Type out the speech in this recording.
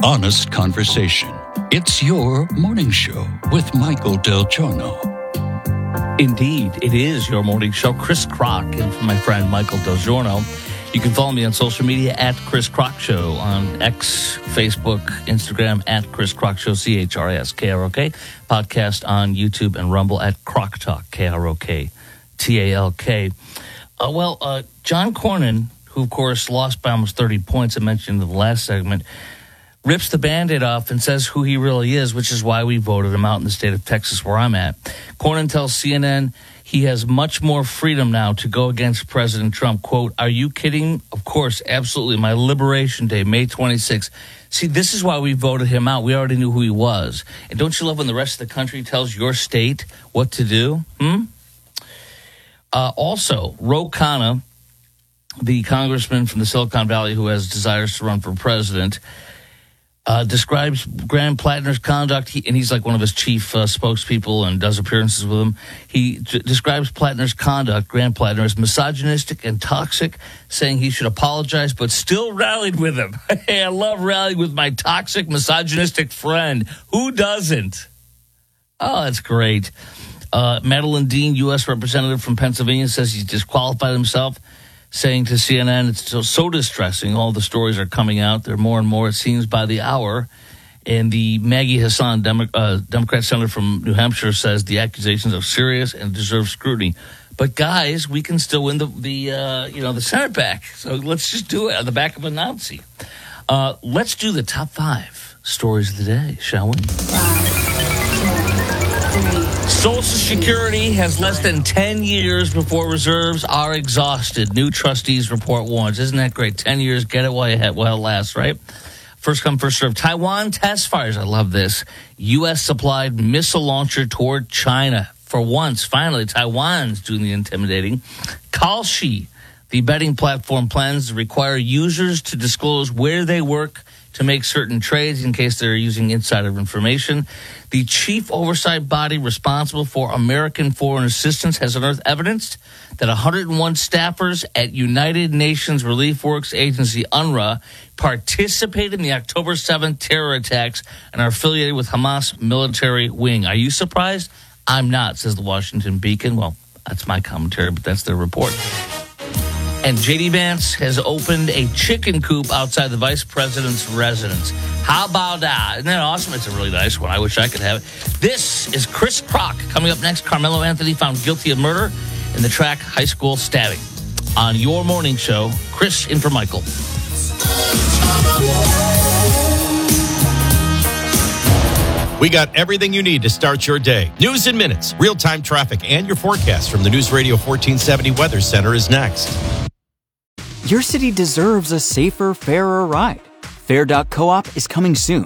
honest conversation. It's your morning show with Michael Del Giorno. Indeed, it is your morning show. Chris Crock and my friend Michael Del Giorno. You can follow me on social media at Chris Crock Show on X, Facebook, Instagram at Chris Crock Show, CHRISKROK. Podcast on YouTube and Rumble at Crock Talk, KROKTALK. John Cornyn, who of course lost by almost 30 points, I mentioned in the last segment, rips the Band-Aid off and says who he really is, which is why we voted him out in the state of Texas where I'm at. Cornyn tells CNN he has much more freedom now to go against President Trump. Quote, "Are you kidding? Of course, absolutely. My Liberation Day, May 26th. See, this is why we voted him out. We already knew who he was. And don't you love when the rest of the country tells your state what to do? Also, Ro Khanna, the congressman from the Silicon Valley who has desires to run for president, describes Graham Plattner's conduct, and he's like one of his chief spokespeople and does appearances with him. He describes Plattner's conduct, Graham Plattner, as misogynistic and toxic, saying he should apologize, but still rallied with him. Hey, I love rallying with my toxic, misogynistic friend. Who doesn't? Oh, that's great. Madeline Dean, U.S. representative from Pennsylvania, says he's disqualified himself, saying to CNN, it's so distressing. All the stories are coming out. There are more and more, it seems, by the hour. And the Maggie Hassan, Democrat senator from New Hampshire, says the accusations are serious and deserve scrutiny. But guys, we can still win the Senate back. So let's just do it on the back of a Nazi. Let's do the top 5 stories of the day, shall we? Social Security has less than 10 years before reserves are exhausted. New trustees report warns. Isn't that great? 10 years, get it while it lasts, right? First come, first serve. Taiwan test fires. I love this. U.S. supplied missile launcher toward China. For once, finally, Taiwan's doing the intimidating. Kalshi, the betting platform, plans to require users to disclose where they work to make certain trades in case they're using insider information. The chief oversight body responsible for American foreign assistance has unearthed evidence that 101 staffers at United Nations Relief Works Agency, UNRWA, participated in the October 7th terror attacks and are affiliated with Hamas military wing. Are you surprised? I'm not, says the Washington Beacon. Well, that's my commentary, but that's their report. And J.D. Vance has opened a chicken coop outside the vice president's residence. How about that? Isn't that awesome? It's a really nice one. I wish I could have it. This is Chris Crock. Coming up next, Carmelo Anthony found guilty of murder in the track high school stabbing. On your morning show, Chris in for Michael. We got everything you need to start your day. News in minutes, real-time traffic, and your forecast from the News Radio 1470 Weather Center is next. Your city deserves a safer, fairer ride. Fair.coop is coming soon.